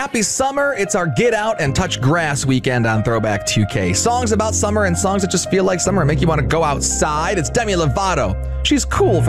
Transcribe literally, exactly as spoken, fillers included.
Happy summer. It's our Get Out and Touch Grass weekend on Throwback two K. Songs about summer and songs that just feel like summer and make you want to go outside. It's Demi Lovato. She's cool for